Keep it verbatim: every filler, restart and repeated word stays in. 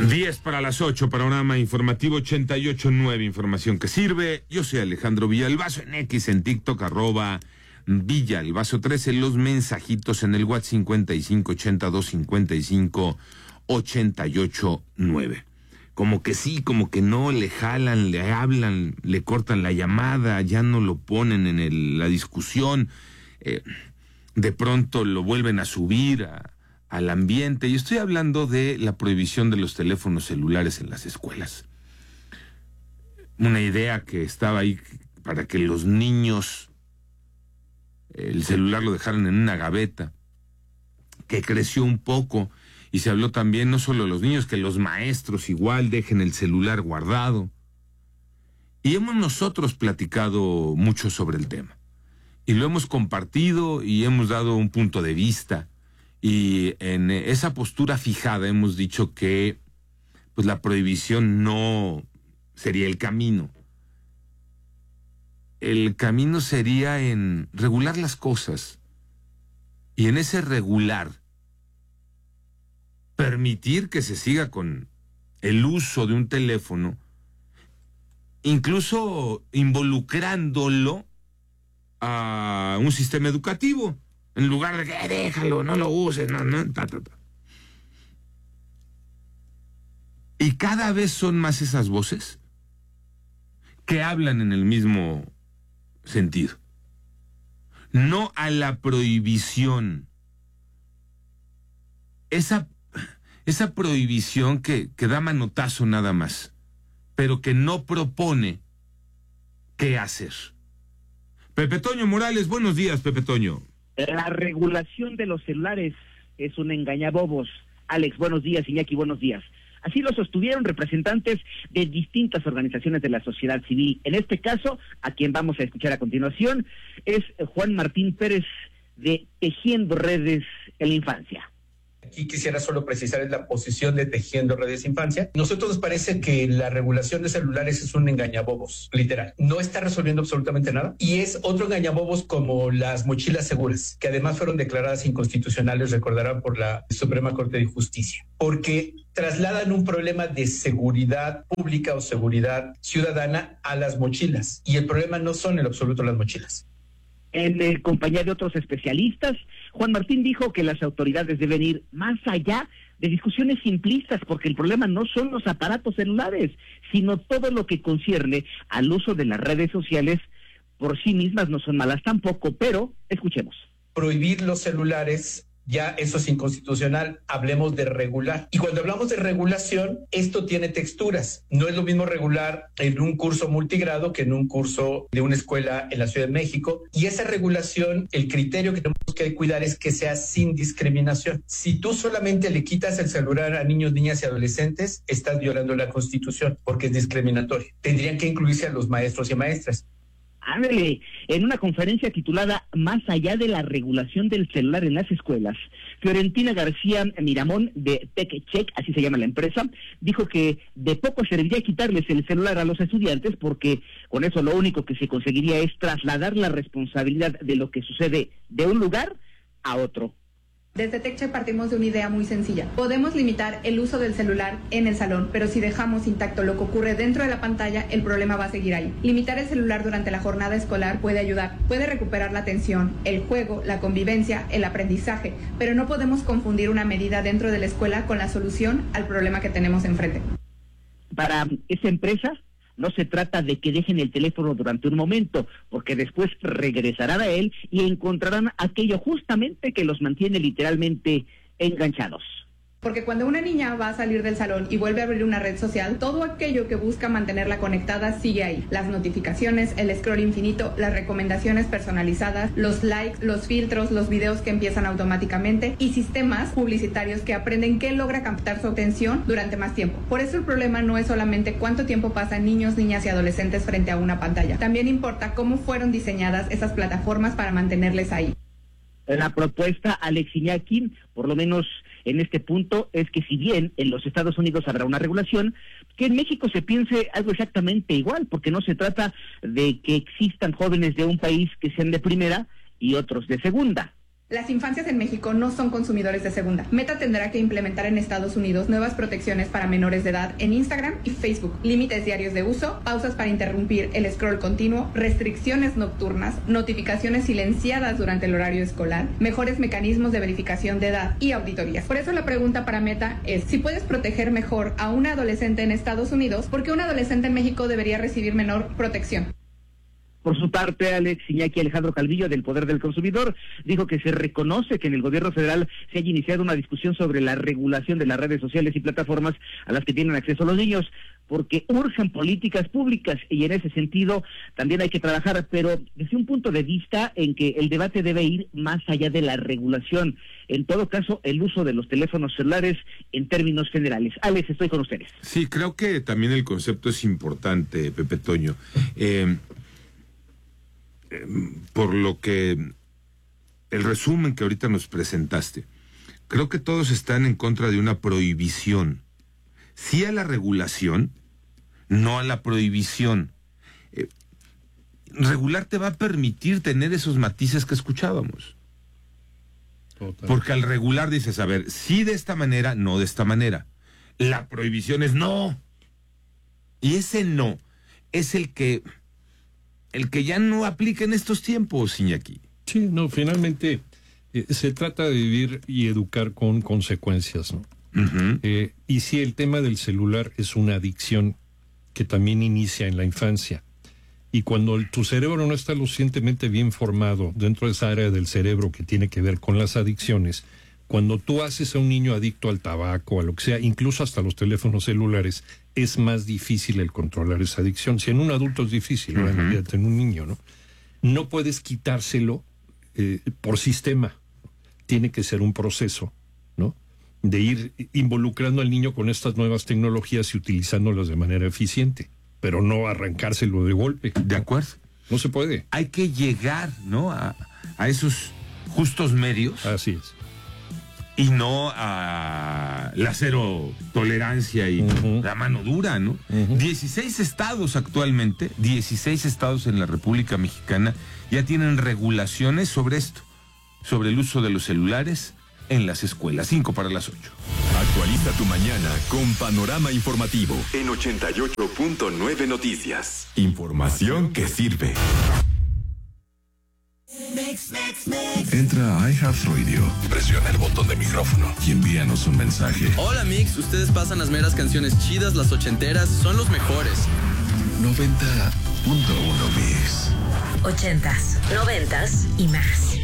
diez para las ocho, panorama informativo ochenta y ocho punto nueve, información que sirve. Yo soy Alejandro Villalbazo, en X, en TikTok, arroba Villalbazo trece, los mensajitos en el WhatsApp cincuenta y cinco ochenta y dos cincuenta y cinco ochenta y ocho nueve. Como que sí, como que no, le jalan, le hablan, le cortan la llamada, ya no lo ponen en el, la discusión, eh, de pronto lo vuelven a subir a al ambiente. Y estoy hablando de la prohibición de los teléfonos celulares en las escuelas. Una idea que estaba ahí para que los niños el celular lo dejaran en una gaveta, que creció un poco, y se habló también no solo de los niños, que los maestros igual dejen el celular guardado. Y hemos nosotros platicado mucho sobre el tema, y lo hemos compartido y hemos dado un punto de vista. Y en esa postura fijada hemos dicho que pues la prohibición no sería el camino. El camino sería en regular las cosas. Y en ese regular, permitir que se siga con el uso de un teléfono, incluso involucrándolo a un sistema educativo. En lugar de que déjalo, no lo uses, no, no, ta, ta, ta. Y cada vez son más esas voces que hablan en el mismo sentido. No a la prohibición. Esa, esa prohibición que, que da manotazo nada más, pero que no propone qué hacer. Pepe Toño Morales, buenos días, Pepe Toño. La regulación de los celulares es un engañabobos. Alex, buenos días. Iñaki, buenos días. Así lo sostuvieron representantes de distintas organizaciones de la sociedad civil. En este caso, a quien vamos a escuchar a continuación, es Juan Martín Pérez, de Tejiendo Redes en la Infancia. Aquí quisiera solo precisar es la posición de Tejiendo Redes Infancia. Nosotros nos parece que la regulación de celulares es un engañabobos, literal. No está resolviendo absolutamente nada. Y es otro engañabobos como las mochilas seguras, que además fueron declaradas inconstitucionales, recordarán, por la Suprema Corte de Justicia. Porque trasladan un problema de seguridad pública o seguridad ciudadana a las mochilas. Y el problema no son en absoluto las mochilas. En eh, compañía de otros especialistas, Juan Martín dijo que las autoridades deben ir más allá de discusiones simplistas, porque el problema no son los aparatos celulares, sino todo lo que concierne al uso de las redes sociales. Por sí mismas no son malas tampoco, pero escuchemos. Prohibir los celulares, ya eso es inconstitucional. Hablemos de regular. Y cuando hablamos de regulación, esto tiene texturas. No es lo mismo regular en un curso multigrado que en un curso de una escuela en la Ciudad de México. Y esa regulación, el criterio que tenemos que cuidar es que sea sin discriminación. Si tú solamente le quitas el celular a niños, niñas y adolescentes, estás violando la Constitución porque es discriminatorio. Tendrían que incluirse a los maestros y maestras. Ándale, en una conferencia titulada Más allá de la regulación del celular en las escuelas, Fiorentina García Miramón, de TechCheck, así se llama la empresa, dijo que de poco serviría quitarles el celular a los estudiantes, porque con eso lo único que se conseguiría es trasladar la responsabilidad de lo que sucede de un lugar a otro. Desde TechCheck partimos de una idea muy sencilla. Podemos limitar el uso del celular en el salón, pero si dejamos intacto lo que ocurre dentro de la pantalla, el problema va a seguir ahí. Limitar el celular durante la jornada escolar puede ayudar, puede recuperar la atención, el juego, la convivencia, el aprendizaje, pero no podemos confundir una medida dentro de la escuela con la solución al problema que tenemos enfrente. Para esa empresa, no se trata de que dejen el teléfono durante un momento, porque después regresarán a él y encontrarán aquello justamente que los mantiene literalmente enganchados. Porque cuando una niña va a salir del salón y vuelve a abrir una red social, todo aquello que busca mantenerla conectada sigue ahí. Las notificaciones, el scroll infinito, las recomendaciones personalizadas, los likes, los filtros, los videos que empiezan automáticamente y sistemas publicitarios que aprenden qué logra captar su atención durante más tiempo. Por eso el problema no es solamente cuánto tiempo pasan niños, niñas y adolescentes frente a una pantalla. También importa cómo fueron diseñadas esas plataformas para mantenerles ahí. La propuesta, Alex Iñaki, por lo menos en este punto, es que si bien en los Estados Unidos habrá una regulación, que en México se piense algo exactamente igual, porque no se trata de que existan jóvenes de un país que sean de primera y otros de segunda. Las infancias en México no son consumidores de segunda. Meta tendrá que implementar en Estados Unidos nuevas protecciones para menores de edad en Instagram y Facebook, límites diarios de uso, pausas para interrumpir el scroll continuo, restricciones nocturnas, notificaciones silenciadas durante el horario escolar, mejores mecanismos de verificación de edad y auditorías. Por eso la pregunta para Meta es, si puedes proteger mejor a una adolescente en Estados Unidos, ¿por qué un adolescente en México debería recibir menor protección? Por su parte, Alex Iñaki Alejandro Calvillo, del Poder del Consumidor, dijo que se reconoce que en el gobierno federal se haya iniciado una discusión sobre la regulación de las redes sociales y plataformas a las que tienen acceso los niños, porque urgen políticas públicas y en ese sentido también hay que trabajar, pero desde un punto de vista en que el debate debe ir más allá de la regulación. En todo caso, el uso de los teléfonos celulares en términos generales. Alex, estoy con ustedes. Sí, creo que también el concepto es importante, Pepe Toño. Eh, por lo que el resumen que ahorita nos presentaste, creo que todos están en contra de una prohibición. Sí a la regulación, no a la prohibición. Eh, regular te va a permitir tener esos matices que escuchábamos. Total. Porque al regular dices, a ver, sí de esta manera, no de esta manera. La prohibición es no. Y ese no es el que... el que ya no aplica en estos tiempos, Iñaki. Sí, no, finalmente eh, se trata de vivir y educar con consecuencias, ¿no? Uh-huh. Eh, y si el tema del celular es una adicción que también inicia en la infancia, y cuando el, tu cerebro no está lo suficientemente bien formado dentro de esa área del cerebro que tiene que ver con las adicciones, cuando tú haces a un niño adicto al tabaco, a lo que sea, incluso hasta los teléfonos celulares, es más difícil el controlar esa adicción. Si en un adulto es difícil, uh-huh. ¿no? En un niño, ¿no? No puedes quitárselo eh, por sistema. Tiene que ser un proceso, ¿no? De ir involucrando al niño con estas nuevas tecnologías y utilizándolas de manera eficiente, pero no arrancárselo de golpe. De acuerdo. No se puede. Hay que llegar, ¿no? A, a esos justos medios. Así es. Y no a la cero tolerancia y uh-huh. la mano dura, ¿no? Uh-huh. dieciséis estados actualmente, dieciséis estados en la República Mexicana ya tienen regulaciones sobre esto, sobre el uso de los celulares en las escuelas. Cinco para las ocho. Actualiza tu mañana con Panorama Informativo en ochenta y ocho punto nueve Noticias. Información que sirve. Entra a iHeartRadio, presiona el botón de micrófono y envíanos un mensaje. Hola Mix, ustedes pasan las meras canciones chidas, las ochenteras, son los mejores. noventa punto uno Mix. Ochentas, noventas y más.